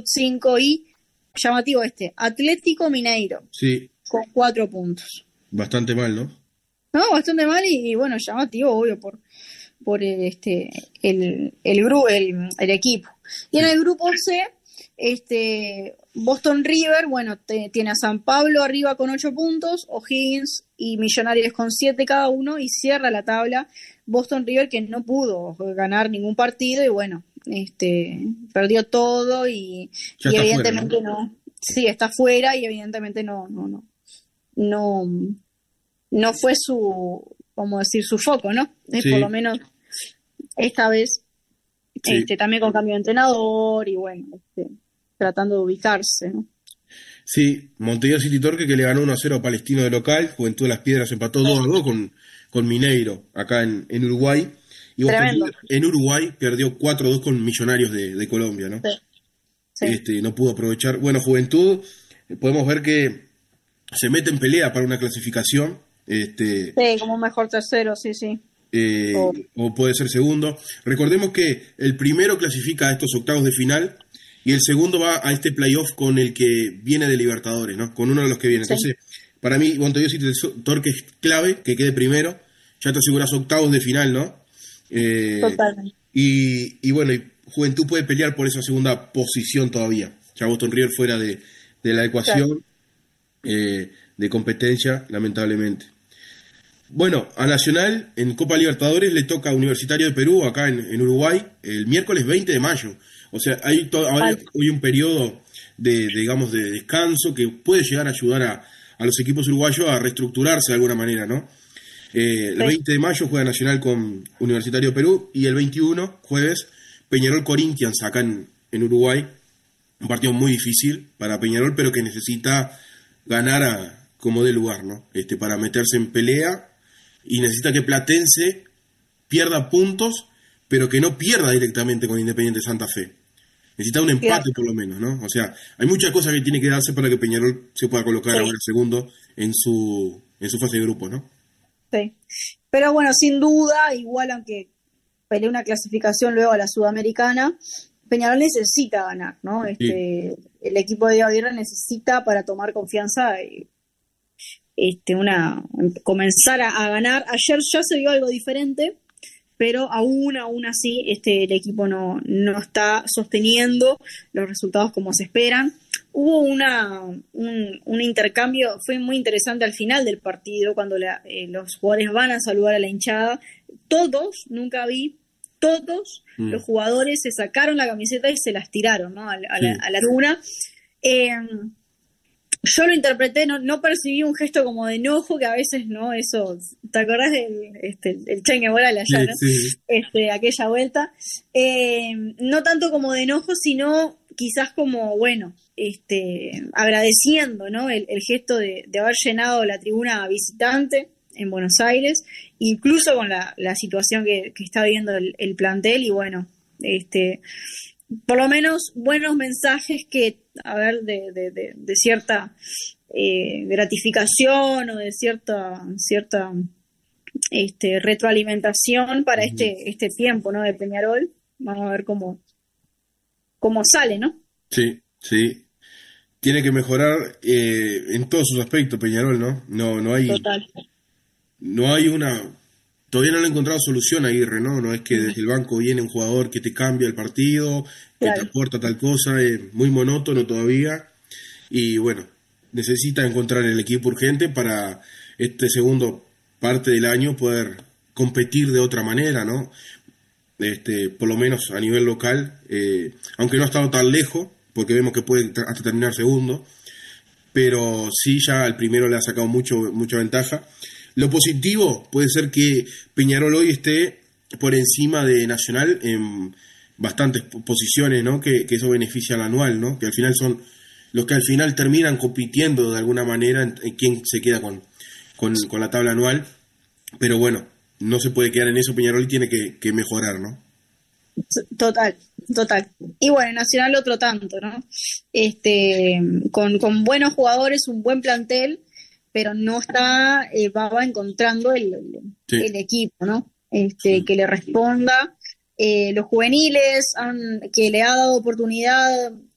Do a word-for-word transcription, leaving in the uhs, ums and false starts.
cinco y llamativo este, Atlético Mineiro, Sí, con cuatro puntos. bastante mal, ¿no? No, bastante mal y, y bueno, llamativo, obvio, por, por el, este, el, el, gru- el, el equipo. Y en el grupo C, este, Boston River, bueno, te- tiene a San Pablo arriba con ocho puntos, O'Higgins y Millonarios con siete cada uno, y cierra la tabla Boston River, que no pudo ganar ningún partido y bueno, este, perdió todo y, Ya y está fuera, ¿no? evidentemente no, sí, está fuera y evidentemente no, no, no, no, no fue su, como decir, su foco, ¿no? Eh, por lo Sí, menos esta vez, sí. este, también con cambio de entrenador y bueno, este, tratando de ubicarse, ¿no? Sí, Montevideo City Torque que le ganó uno a cero a Palestino de local, Juventud de las Piedras empató dos a dos con, con Mineiro, acá en, en Uruguay, y Boston Tremendo. River en Uruguay perdió cuatro a dos con Millonarios de, de Colombia, ¿no? Sí, sí. Este, no pudo aprovechar. Bueno, Juventud, eh, podemos ver que se mete en pelea para una clasificación, este, Sí, como un mejor tercero, sí, sí. eh, O- o puede ser segundo. Recordemos que el primero clasifica a estos octavos de final y el segundo va a este playoff con el que viene de Libertadores, ¿no? Con uno de los que viene. sí, Entonces, para mí, Montevideo City Torque es clave que quede primero. Ya te aseguras octavos de final, ¿no? Eh, totalmente. y, y bueno, y Juventud puede pelear por esa segunda posición todavía. Ya Boston River fuera de, de la Claro. ecuación eh, de competencia, lamentablemente. Bueno, a Nacional en Copa Libertadores le toca a Universitario de Perú, acá en, en Uruguay, el miércoles veinte de mayo. O sea, hay to- ahora Ay, hoy un periodo de, de, digamos, de descanso que puede llegar a ayudar a, a los equipos uruguayos a reestructurarse de alguna manera, ¿no? Eh, el sí, veinte de mayo juega Nacional con Universitario de Perú y el veintiuno, jueves, Peñarol Corinthians acá en, en Uruguay. Un partido muy difícil para Peñarol, pero que necesita ganar a, como de lugar, ¿no? Este, para meterse en pelea y necesita que Platense pierda puntos, pero que no pierda directamente con Independiente Santa Fe. Necesita un claro, empate por lo menos, ¿no? O sea, hay muchas cosas que tiene que darse para que Peñarol se pueda colocar sí, ahora segundo en su en su fase de grupo, ¿no? sí. Pero bueno, sin duda, igual aunque peleó una clasificación luego a la Sudamericana, Peñarol necesita ganar, ¿no? Sí, Este, el equipo de Diego Aguirre necesita para tomar confianza y este, una, comenzar a, a ganar. Ayer ya se vio algo diferente, pero aún, aún así, este, el equipo no, no está sosteniendo los resultados como se esperan. Hubo una, un, un intercambio, fue muy interesante al final del partido, cuando la, eh, los jugadores van a saludar a la hinchada. Todos, nunca vi, todos mm, los jugadores se sacaron la camiseta y se las tiraron, ¿no? a, la, a, la, sí, a la luna. Eh, yo lo interpreté, no, no percibí un gesto como de enojo, que a veces, ¿no? Eso, ¿te acordás del este, el Che Guevara allá, sí, ¿no? sí, Este, aquella vuelta. Eh, no tanto como de enojo, sino quizás como, bueno, este, agradeciendo, ¿no? El, el gesto de, de haber llenado la tribuna visitante en Buenos Aires, incluso con la, la situación que, que está viviendo el, el plantel, y bueno, este, por lo menos buenos mensajes que, a ver, de, de, de, de cierta eh, gratificación o de cierta cierta este, retroalimentación para ujú, este este tiempo, ¿no? De Peñarol. Vamos a ver cómo cómo sale, ¿no? sí, sí. Tiene que mejorar eh, en todos sus aspectos Peñarol, ¿no? No, no hay, Total. no hay una, todavía no le he encontrado solución a Aguirre, ¿no? No es que Mm, desde el banco viene un jugador que te cambia el partido, que te claro. aporta tal cosa, es muy monótono todavía. Y bueno, necesita encontrar el equipo urgente para este segundo parte del año poder competir de otra manera, ¿no? Este, por lo menos a nivel local, eh, aunque no ha estado tan lejos, porque vemos que puede tra- hasta terminar segundo, pero sí ya al primero le ha sacado mucho, mucha ventaja. Lo positivo puede ser que Peñarol hoy esté por encima de Nacional en bastantes po- posiciones, ¿no? Que, que eso beneficia al anual, ¿no? Que al final son los que al final terminan compitiendo de alguna manera en, en quién se queda con, con, con la tabla anual. Pero bueno, no se puede quedar en eso, Peñarol y tiene que, que mejorar, ¿no? Total, total. Y bueno, Nacional otro tanto, ¿no? Este, con, con buenos jugadores, un buen plantel, pero no está, eh, va, va encontrando el, el, Sí, el equipo, ¿no? Este, sí, que le responda. Eh, los juveniles han, que le ha dado oportunidad